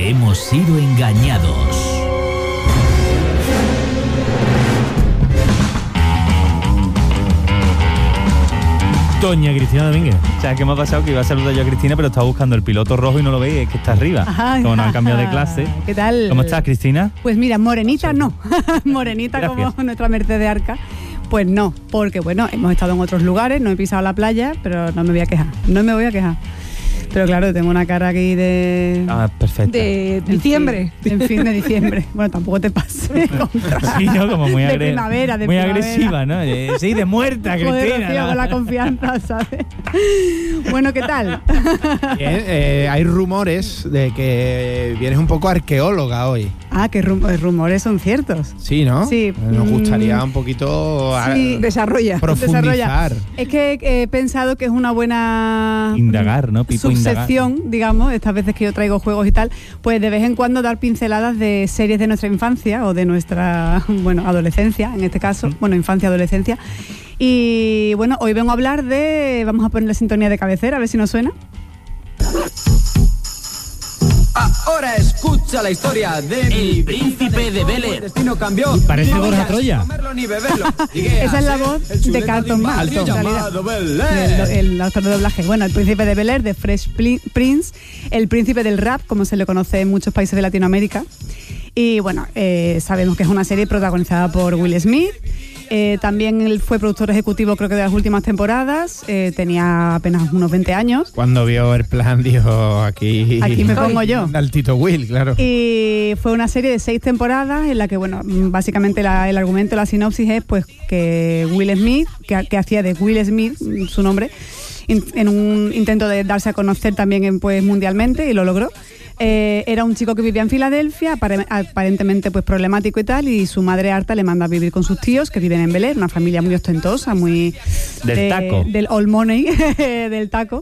Hemos sido engañados. Doña Cristina Domínguez. O sea, ¿qué me ha pasado? Que iba a saludar yo a Cristina, pero estaba buscando el piloto rojo y no lo veis, es que está arriba. Ajá, como nos han cambiado de clase. ¿Qué tal? ¿Cómo estás, Cristina? Pues mira, morenita no. Morenita Gracias. como nuestra Mercedes Arca. Pues no, porque bueno, hemos estado en otros lugares, no he pisado la playa, pero no me voy a quejar. No me voy a quejar. Pero claro, tengo una cara aquí de... Ah, perfecto. De diciembre. En fin de diciembre. Bueno, tampoco te pases. Sí, ¿no? Como muy, de primavera, muy agresiva, ¿no? Sí, de muerta, Joder, Cristina. Rocío, con la confianza, ¿sabes? Bueno, ¿qué tal? Bien, hay rumores de que vienes un poco arqueóloga hoy. Ah, que rumores son ciertos. Sí, ¿no? Sí. Nos gustaría un poquito Desarrolla. profundizar. Es que he pensado que es una buena Indagar, ¿no? Pipo subsección, indagar. digamos, estas veces que yo traigo juegos y tal, pues de vez en cuando dar pinceladas de series de nuestra infancia o de nuestra, bueno, adolescencia, en este caso, bueno, infancia, adolescencia. Y bueno, hoy vengo a hablar de, vamos a poner la sintonía de cabecera, a ver si nos suena. Ahora escucha la historia de El príncipe de Bel-Air. El destino cambió. Parece No Borja vayas Troya. a comerlo ni beberlo. Esa es la voz de Carlton Banks, en realidad. El actor de doblaje. Bueno, el príncipe de Bel-Air, de Fresh Prince, el príncipe del rap, como se le conoce en muchos países de Latinoamérica. Y bueno, sabemos que es una serie protagonizada por Will Smith. También él fue productor ejecutivo, creo que de las últimas temporadas. Tenía apenas unos 20 años. Cuando vio el plan, dijo aquí me pongo yo. Al Tito Will, claro. Y fue una serie de 6 temporadas en la que, bueno, básicamente el argumento, la sinopsis es pues que Will Smith, que hacía de Will Smith su nombre, en un intento de darse a conocer también pues mundialmente, y lo logró. Era un chico que vivía en Filadelfia, aparentemente pues problemático y tal, y su madre harta le manda a vivir con sus tíos, que viven en Bel-Air, una familia muy ostentosa, muy... Del taco. Del all money, del taco.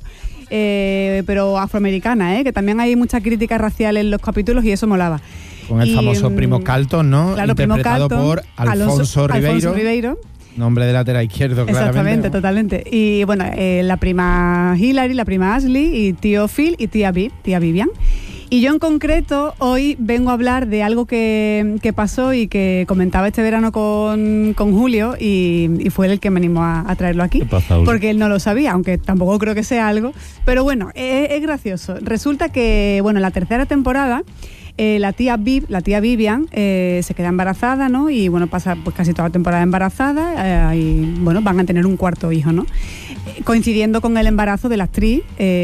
Pero afroamericana, que también hay mucha crítica racial en los capítulos y eso molaba. Con el famoso primo Carlton, ¿no? Claro, interpretado primo Carlton, por Alfonso Ribeiro. Nombre de lateral izquierdo, claramente. Exactamente, totalmente. Y bueno, la prima Hillary, la prima Ashley, y tío Phil y tía Vivian. Y yo en concreto hoy vengo a hablar de algo que pasó y que comentaba este verano con Julio, y fue él el que me animó a traerlo aquí. ¿Qué pasa, Julio? Porque él no lo sabía, aunque tampoco creo que sea algo. Pero bueno, es gracioso. Resulta que, bueno, en la tercera temporada, la tía Vivian se queda embarazada, ¿no? Y bueno, pasa pues casi toda la temporada embarazada, y bueno, van a tener un cuarto hijo, ¿no? Coincidiendo con el embarazo de la actriz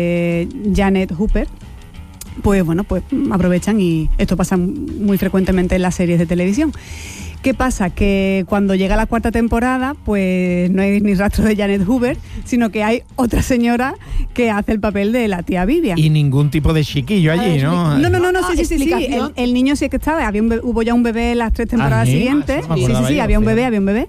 Janet Hooper. Pues bueno, pues aprovechan, y esto pasa muy frecuentemente en las series de televisión. ¿Qué pasa? Que cuando llega la cuarta temporada, pues no hay ni rastro de Janet Hooper, sino que hay otra señora que hace el papel de la tía Vivian. Y ningún tipo de chiquillo allí, ¿no? No, sí. El niño sí que estaba, hubo ya un bebé en las 3 temporadas siguientes. Sí, había un bebé.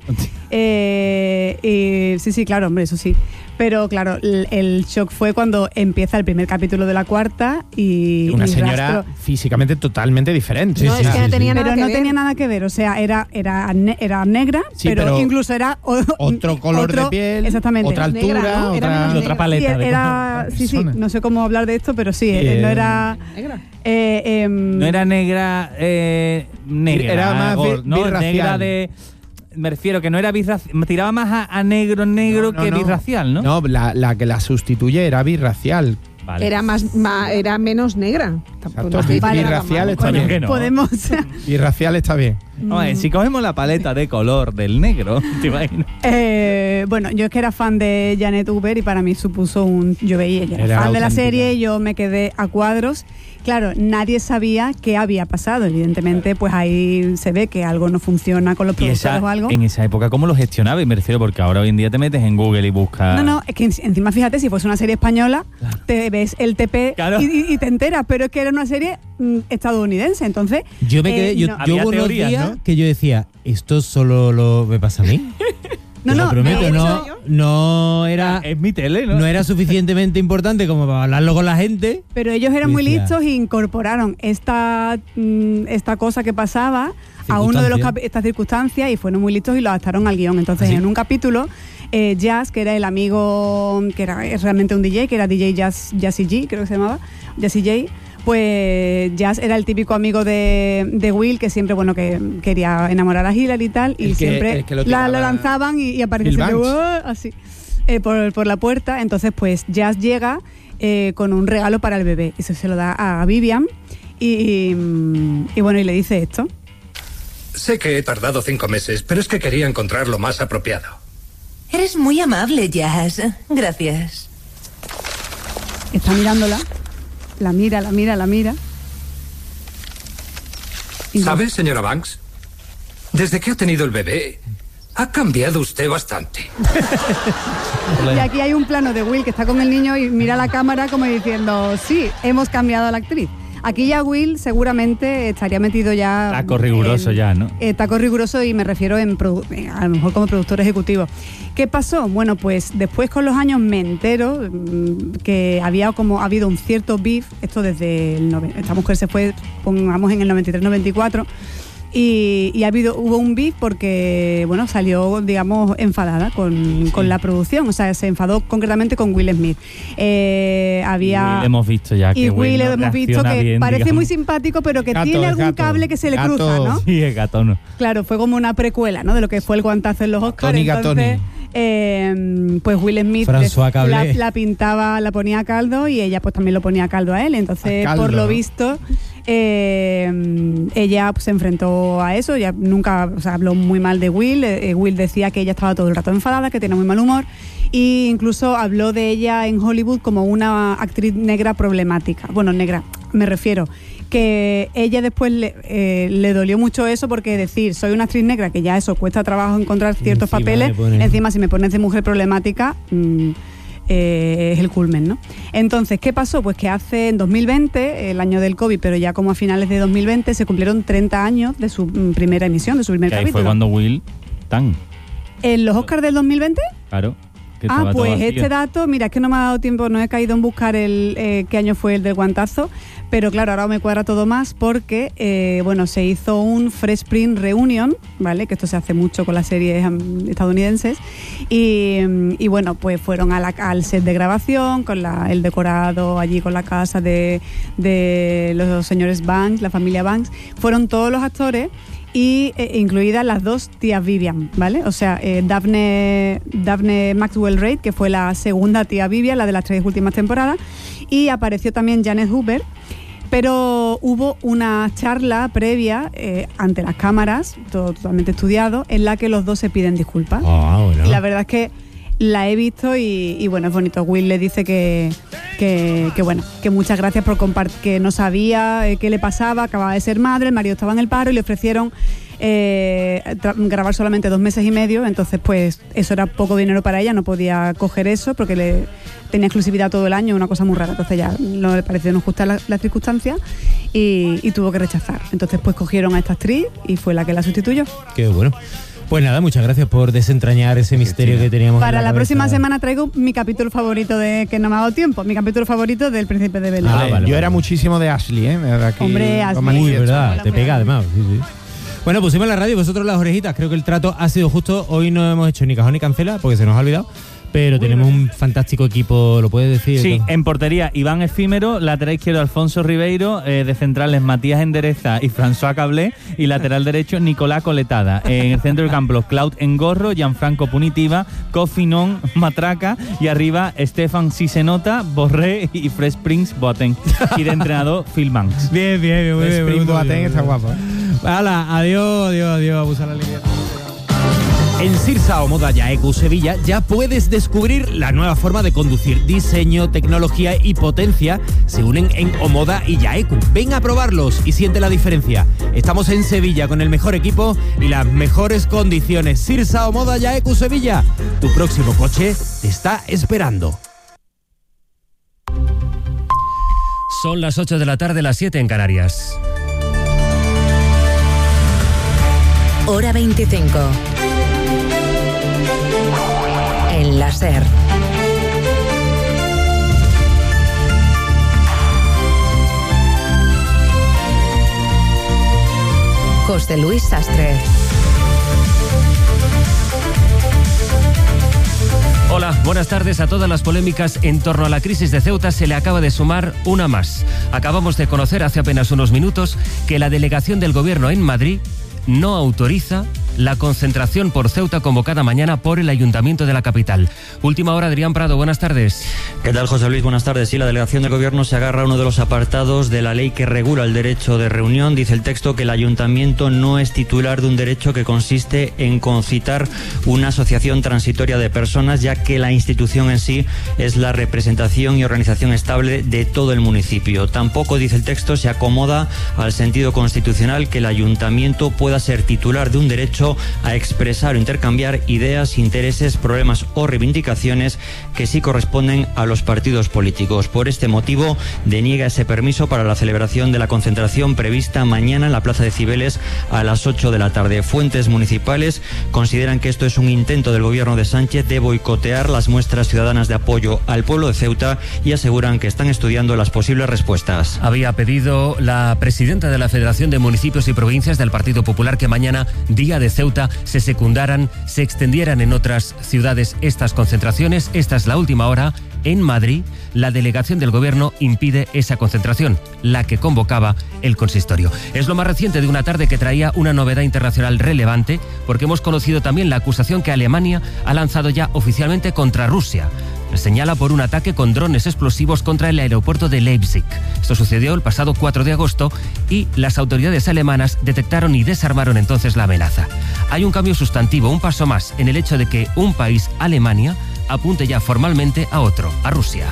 Sí, claro, hombre, eso sí. Pero claro, el shock fue cuando empieza el primer capítulo de la cuarta y una y señora rastro. físicamente totalmente diferente. No, es que no tenía nada Pero que no ver. tenía nada que ver, o sea, era negra, Sí, pero incluso era otro color de piel, exactamente. otra altura, Negra, ¿no? Era menos otra paleta. Sí, no sé cómo hablar de esto, pero sí, no era Negra. No era negra, negra. Era más no, birracial. negra de... Me refiero que no era birracial, me tiraba más a negro que birracial, ¿no? No, la que la sustituye era birracial. Vale. Era menos negra. Exacto. estoy diciendo Birracial nada está malo. bien. que no. podemos Birracial está bien. Oye, si cogemos la paleta de color del negro, ¿te imaginas? bueno, yo es que era fan de Janet Hooper y para mí supuso yo veía, yo era Era fan de la auténtica. serie, yo me quedé a cuadros. Claro, nadie sabía qué había pasado. Evidentemente, pues ahí se ve que algo no funciona con los Y productores o algo. en esa época, ¿cómo lo gestionaba? Y me refiero porque ahora hoy en día te metes en Google y buscas... No, es que encima fíjate, si fuese una serie española, te ves el TP Claro. y te enteras, pero es que era una serie estadounidense, entonces... Yo me quedé, yo Había hubo unos teorías, días ¿no? que yo decía, ¿esto solo me pasa a mí? Te lo prometo, de hecho, no era... Es mi tele, ¿no? No era suficientemente importante como para hablarlo con la gente. Pero ellos eran muy Decía. listos y incorporaron esta cosa que pasaba a uno de estas circunstancias, y fueron muy listos y lo adaptaron al guión. Entonces, ¿Ah, sí? en un capítulo, Jazz, que era el amigo, que era realmente un DJ, que era DJ Jazzy G, creo que se llamaba, Jazzy J, pues Jazz era el típico amigo de Will que siempre, bueno, que quería enamorar a Hillary y tal, y siempre lo lanzaban y aparecía así por la puerta. Entonces, pues Jazz llega con un regalo para el bebé, y se lo da a Vivian y bueno, y le dice esto. Sé que he tardado 5 meses, pero es que quería encontrar lo más apropiado. Eres muy amable, Jazz. Gracias. Está mirándola. La mira. ¿Sabe, señora Banks? Desde que ha tenido el bebé, ha cambiado usted bastante. Y aquí hay un plano de Will que está con el niño y mira la cámara como diciendo, sí, hemos cambiado a la actriz. Aquí ya Will seguramente estaría metido ya... Taco riguroso ya, ¿no? Taco riguroso, y me refiero a lo mejor como productor ejecutivo. ¿Qué pasó? Bueno, pues después con los años me entero que ha habido un cierto beef, esto desde esta mujer se fue, pongamos, en el 93-94, y hubo un beef porque, bueno, salió, digamos, enfadada con la producción. O sea, se enfadó concretamente con Will Smith. Will hemos visto ya que Will hemos visto que bien, parece, digamos, muy simpático, pero que tiene algún cable que se le cruza, ¿no? Sí, es gatón. Claro, fue como una precuela, ¿no? De lo que fue el guantazo en los Oscars. Entonces, pues Will Smith la pintaba, la ponía a caldo, y ella pues también lo ponía a caldo a él. Entonces, por lo visto, ella pues, se enfrentó a eso. Ella nunca, o sea, habló muy mal de Will. Will decía que ella estaba todo el rato enfadada, que tenía muy mal humor, e incluso habló de ella en Hollywood como una actriz negra problemática. Bueno, negra, me refiero que ella después le dolió mucho eso, porque decir soy una actriz negra, que ya eso cuesta trabajo encontrar ciertos papeles, encima si me pones de mujer problemática, es el culmen, ¿no? Entonces, ¿qué pasó? Pues que en 2020, el año del COVID, pero ya como a finales de 2020, se cumplieron 30 años de su primera emisión, de su primer capítulo. Ahí fue cuando Will ¿En los Oscars del 2020? Claro. Pues este dato, mira, es que no me ha dado tiempo, no he caído en buscar qué año fue el del guantazo, pero claro, ahora me cuadra todo más porque, bueno, se hizo un Fresh Prince Reunion, ¿vale? Que esto se hace mucho con las series estadounidenses, y bueno, pues fueron al set de grabación, con el decorado allí, con la casa de los señores Banks, la familia Banks, fueron todos los actores, y incluidas las dos tías Vivian, ¿vale? O sea, Daphne Maxwell Reid, que fue la segunda tía Vivian, la de las 3 últimas temporadas, y apareció también Janet Hooper, pero hubo una charla previa ante las cámaras, todo totalmente estudiado, en la que los dos se piden disculpas. Bueno. Y la verdad es que la he visto y bueno, es bonito. Will le dice que bueno, que muchas gracias por compartir, que no sabía qué le pasaba, acababa de ser madre, el marido estaba en el paro y le ofrecieron grabar solamente 2 meses y medio, entonces pues eso era poco dinero para ella, no podía coger eso porque tenía exclusividad todo el año, una cosa muy rara, entonces ya no le pareció justa las circunstancias y tuvo que rechazar. Entonces pues cogieron a esta actriz y fue la que la sustituyó. Qué bueno. Pues nada, muchas gracias por desentrañar ese misterio que teníamos. Para la próxima semana traigo mi capítulo favorito que no me ha dado tiempo, mi capítulo favorito del Príncipe de Bel-Air. Vale. Yo era muchísimo de Ashley, Aquí, hombre, Ashley. Uy, verdad, te pega además. Sí. Bueno, pusimos la radio, vosotros las orejitas. Creo que el trato ha sido justo. Hoy no hemos hecho ni cajón ni cancela porque se nos ha olvidado. Pero tenemos un fantástico equipo, ¿lo puedes decir? Sí, en portería Iván Efímero, lateral izquierdo Alfonso Ribeiro, de centrales Matías Endereza y François Cablé, y lateral derecho Nicolás Coletada. En el centro del campo Claude Engorro, Gianfranco Punitiva, Kofi Non Matraca, y arriba Stefan Sisenota, Borré y Fresh Prince Boateng. Y de entrenador Phil Banks. Bien, muy bien. Fresh Prince Boateng está guapo, Hala, adiós, abusa la línea. En Sirsa Omoda Yaeku Sevilla ya puedes descubrir la nueva forma de conducir. Diseño, tecnología y potencia se unen en Omoda y Yaeku. Ven a probarlos y siente la diferencia. Estamos en Sevilla con el mejor equipo y las mejores condiciones. Sirsa Omoda Yaeku Sevilla. Tu próximo coche te está esperando. Son las 8 de la tarde, las 7 en Canarias. Hora 25. En la SER. José Luis Sastre. Hola, buenas tardes. A todas las polémicas en torno a la crisis de Ceuta se le acaba de sumar una más. Acabamos de conocer hace apenas unos minutos que la delegación del Gobierno en Madrid no autoriza la concentración por Ceuta convocada mañana por el Ayuntamiento de la capital. Última hora, Adrián Prado, buenas tardes. ¿Qué tal, José Luis? Buenas tardes. Sí, la delegación del Gobierno se agarra a uno de los apartados de la ley que regula el derecho de reunión. Dice el texto que el Ayuntamiento no es titular de un derecho que consiste en concitar una asociación transitoria de personas, ya que la institución en sí es la representación y organización estable de todo el municipio. Tampoco, dice el texto, se acomoda al sentido constitucional que el Ayuntamiento pueda ser titular de un derecho a expresar o intercambiar ideas, intereses, problemas o reivindicaciones que sí corresponden a los partidos políticos. Por este motivo, deniega ese permiso para la celebración de la concentración prevista mañana en la Plaza de Cibeles a las 8 de la tarde. Fuentes municipales consideran que esto es un intento del gobierno de Sánchez de boicotear las muestras ciudadanas de apoyo al pueblo de Ceuta y aseguran que están estudiando las posibles respuestas. Había pedido la presidenta de la Federación de Municipios y Provincias del Partido Popular que mañana, día de Ceuta, se extendieran en otras ciudades estas concentraciones. Esta es la última hora. En Madrid, la delegación del Gobierno impide esa concentración, la que convocaba el consistorio. Es lo más reciente de una tarde que traía una novedad internacional relevante, porque hemos conocido también la acusación que Alemania ha lanzado ya oficialmente contra Rusia. Señala por un ataque con drones explosivos contra el aeropuerto de Leipzig. Esto sucedió el pasado 4 de agosto y las autoridades alemanas detectaron y desarmaron entonces la amenaza. Hay un cambio sustantivo, un paso más en el hecho de que un país, Alemania, apunte ya formalmente a otro, a Rusia.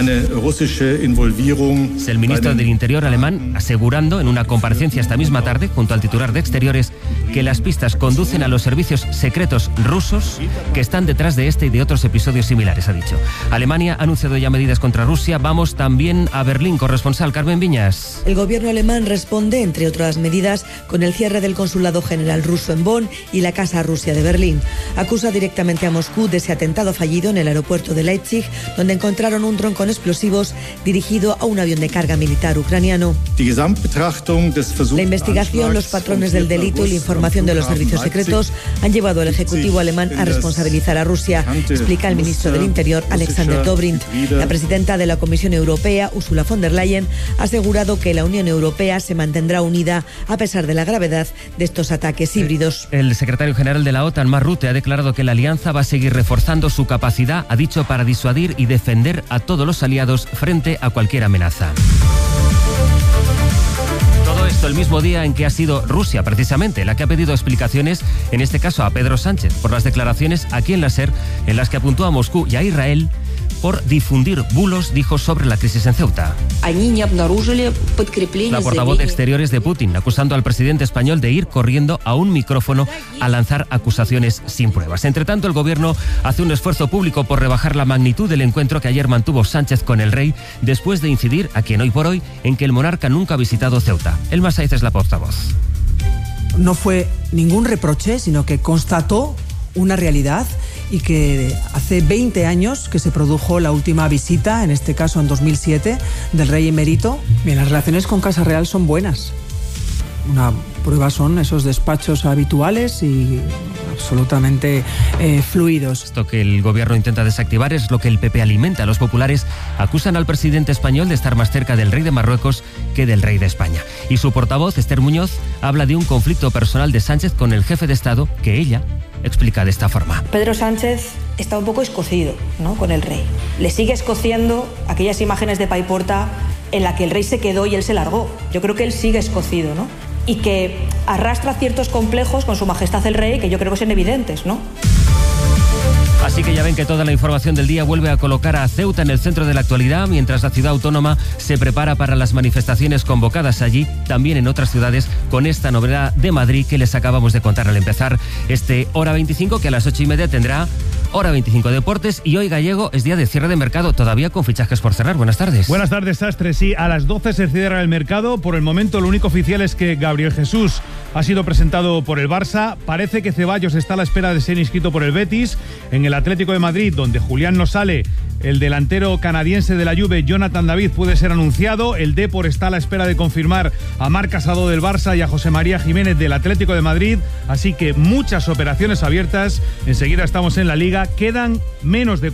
Es el ministro del Interior alemán asegurando en una comparecencia esta misma tarde junto al titular de Exteriores que las pistas conducen a los servicios secretos rusos que están detrás de este y de otros episodios similares, ha dicho. Alemania ha anunciado ya medidas contra Rusia. Vamos también a Berlín, corresponsal Carmen Viñas. El gobierno alemán responde, entre otras medidas, con el cierre del consulado general ruso en Bonn y la Casa Rusia de Berlín. Acusa directamente a Moscú de ese atentado fallido en el aeropuerto de Leipzig, donde encontraron un dron con explosivos dirigido a un avión de carga militar ucraniano. La investigación, los patrones del delito y la información de los servicios secretos han llevado al Ejecutivo alemán a responsabilizar a Rusia, explica el ministro del Interior, Alexander Dobrindt. La presidenta de la Comisión Europea, Ursula von der Leyen, ha asegurado que la Unión Europea se mantendrá unida a pesar de la gravedad de estos ataques híbridos. El secretario general de la OTAN, Mark Rutte, ha declarado que la alianza va a seguir reforzando su capacidad, ha dicho, para disuadir y defender a todos los aliados frente a cualquier amenaza. Todo esto el mismo día en que ha sido Rusia, precisamente, la que ha pedido explicaciones, en este caso a Pedro Sánchez, por las declaraciones aquí en la SER, en las que apuntó a Moscú y a Israel por difundir bulos, dijo, sobre la crisis en Ceuta. La portavoz de Exteriores de Putin, acusando al presidente español de ir corriendo a un micrófono a lanzar acusaciones sin pruebas. Entre tanto, el gobierno hace un esfuerzo público por rebajar la magnitud del encuentro que ayer mantuvo Sánchez con el rey, después de incidir, aquí en Hoy por Hoy, en que el monarca nunca ha visitado Ceuta. Elma Saiz es la portavoz. No fue ningún reproche, sino que constató una realidad y que hace 20 años que se produjo la última visita, en este caso en 2007, del rey emérito. Bien, las relaciones con Casa Real son buenas. Una prueba son esos despachos habituales y absolutamente fluidos. Esto que el gobierno intenta desactivar es lo que el PP alimenta. Los populares acusan al presidente español de estar más cerca del rey de Marruecos que del rey de España. Y su portavoz, Esther Muñoz, habla de un conflicto personal de Sánchez con el jefe de Estado que ella explica de esta forma. Pedro Sánchez está un poco escocido, ¿no?, con el rey. Le sigue escociendo aquellas imágenes de Paiporta en la que el rey se quedó y él se largó. Yo creo que él sigue escocido, ¿no? Y que arrastra ciertos complejos con su majestad el rey que yo creo que son evidentes, ¿no? Así que ya ven que toda la información del día vuelve a colocar a Ceuta en el centro de la actualidad, mientras la ciudad autónoma se prepara para las manifestaciones convocadas allí, también en otras ciudades, con esta novedad de Madrid que les acabamos de contar al empezar este Hora 25, que a las 8:30 tendrá Hora 25 Deportes. Y hoy, Gallego, es día de cierre de mercado, todavía con fichajes por cerrar. Buenas tardes. Buenas tardes, Sastre. Sí, a las 12 se cierra el mercado. Por el momento, lo único oficial es que Gabriel Jesús ha sido presentado por el Barça. Parece que Ceballos está a la espera de ser inscrito por el Betis. En el Atlético de Madrid, donde Julián no sale, el delantero canadiense de la Juve, Jonathan David, puede ser anunciado. El Depor está a la espera de confirmar a Marc Casado del Barça y a José María Jiménez del Atlético de Madrid. Así que muchas operaciones abiertas. Enseguida estamos en la Liga. Quedan menos de